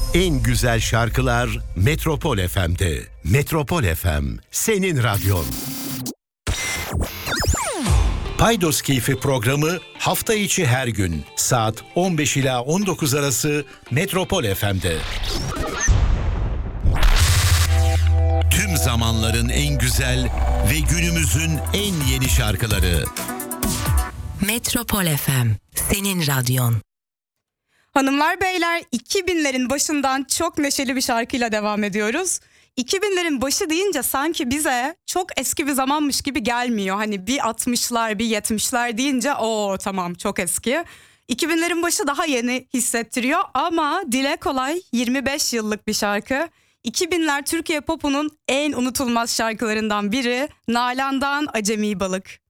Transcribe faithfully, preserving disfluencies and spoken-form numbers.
En güzel şarkılar Metropol F M'de. Metropol F M, senin radyon. Paydos Keyfi programı hafta içi her gün saat on beş ila on dokuz arası Metropol F M'de. Tüm zamanların en güzel ve günümüzün en yeni şarkıları. Metropol F M, senin radyon. Hanımlar beyler, iki binlerin başından çok neşeli bir şarkıyla devam ediyoruz. iki binlerin başı deyince sanki bize çok eski bir zamanmış gibi gelmiyor. Hani bir altmışlar bir yetmişler deyince o tamam çok eski. iki binlerin başı daha yeni hissettiriyor ama dile kolay yirmi beş yıllık bir şarkı. iki binler Türkiye popunun en unutulmaz şarkılarından biri Nalan'dan Acemi Balık.